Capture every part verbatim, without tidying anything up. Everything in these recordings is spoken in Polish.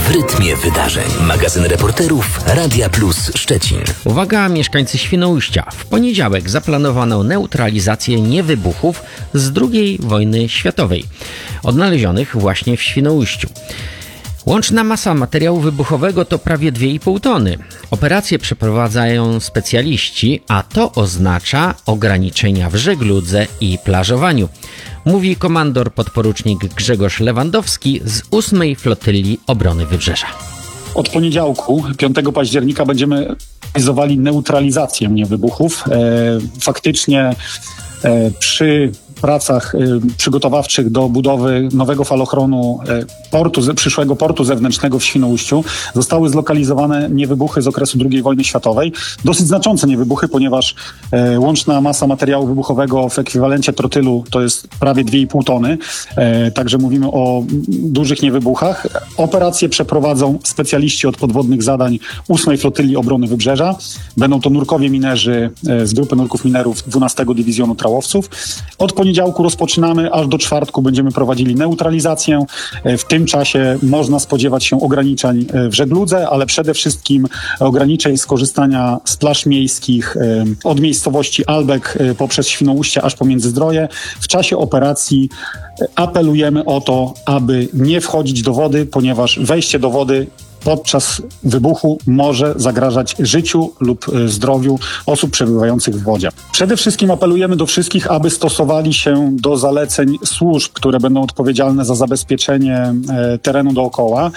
W rytmie wydarzeń. Magazyn reporterów Radia Plus Szczecin. Uwaga, mieszkańcy Świnoujścia. W poniedziałek zaplanowano neutralizację niewybuchów z drugiej wojny światowej, odnalezionych właśnie w Świnoujściu. Łączna masa materiału wybuchowego to prawie dwie i pół tony. Operacje przeprowadzają specjaliści, a to oznacza ograniczenia w żegludze i plażowaniu. Mówi komandor podporucznik Grzegorz Lewandowski z ósmej Flotyli Obrony Wybrzeża. Od poniedziałku, piątego października, będziemy realizowali neutralizację niewybuchów. E, faktycznie e, przy pracach y, przygotowawczych do budowy nowego falochronu y, portu, przyszłego portu zewnętrznego w Świnoujściu zostały zlokalizowane niewybuchy z okresu drugiej wojny światowej. Dosyć znaczące niewybuchy, ponieważ y, łączna masa materiału wybuchowego w ekwiwalencie trotylu to jest prawie dwie i pół tony. Y, także mówimy o dużych niewybuchach. Operacje przeprowadzą specjaliści od podwodnych zadań ósmej Flotyli Obrony Wybrzeża. Będą to nurkowie minerzy y, z grupy nurków minerów dwunastego Dywizjonu Trałowców. Od poniedziałku rozpoczynamy, aż do czwartku będziemy prowadzili neutralizację. W tym czasie można spodziewać się ograniczeń w żegludze, ale przede wszystkim ograniczeń skorzystania z plaż miejskich od miejscowości Albek poprzez Świnoujście aż po Międzyzdroje. W czasie operacji apelujemy o to, aby nie wchodzić do wody, ponieważ wejście do wody podczas wybuchu może zagrażać życiu lub zdrowiu osób przebywających w wodzie. Przede wszystkim apelujemy do wszystkich, aby stosowali się do zaleceń służb, które będą odpowiedzialne za zabezpieczenie terenu dookoła.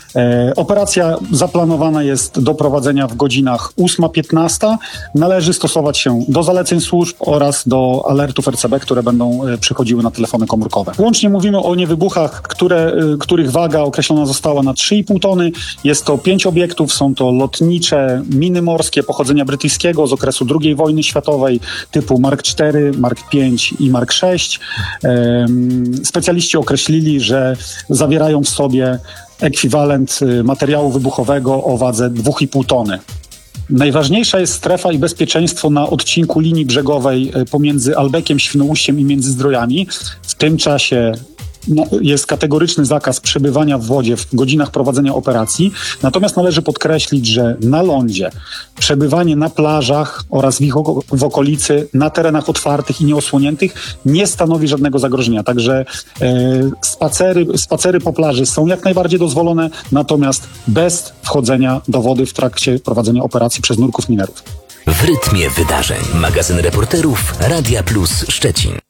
E, operacja zaplanowana jest do prowadzenia w godzinach ósma piętnasta. Należy stosować się do zaleceń służb oraz do alertów R C B, które będą e, przychodziły na telefony komórkowe. Łącznie mówimy o niewybuchach, które, e, których waga określona została na trzy i pół tony. Jest to pięć obiektów, są to lotnicze, miny morskie pochodzenia brytyjskiego z okresu drugiej wojny światowej typu Mark cztery, Mark pięć i Mark sześć. E, specjaliści określili, że zawierają w sobie ekwiwalent materiału wybuchowego o wadze dwie i pół tony. Najważniejsza jest strefa i bezpieczeństwo na odcinku linii brzegowej pomiędzy Albekiem, Świnoujściem i Międzyzdrojami. W tym czasie no, jest kategoryczny zakaz przebywania w wodzie w godzinach prowadzenia operacji. Natomiast należy podkreślić, że na lądzie przebywanie na plażach oraz w ich w okolicy, na terenach otwartych i nieosłoniętych nie stanowi żadnego zagrożenia. Także e, spacery, spacery po plaży są jak najbardziej dozwolone, natomiast bez wchodzenia do wody w trakcie prowadzenia operacji przez nurków minerów. W rytmie wydarzeń. Magazyn reporterów Radia Plus Szczecin.